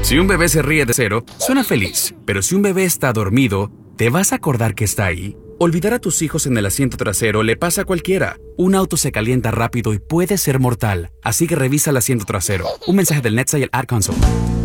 Si un bebé se ríe de cero, suena feliz. Pero si un bebé está dormido, ¿te vas a acordar que está ahí? Olvidar a tus hijos en el asiento trasero le pasa a cualquiera. Un auto se calienta rápido y puede ser mortal. Así que revisa el asiento trasero. Un mensaje del NHTSA y el Ad Console.